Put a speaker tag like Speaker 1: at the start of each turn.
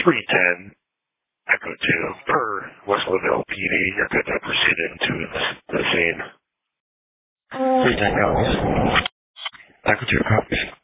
Speaker 1: 310 Echo 2 per West Louisville PD. You're good to proceed into the scene. 310 Echo 2 copies.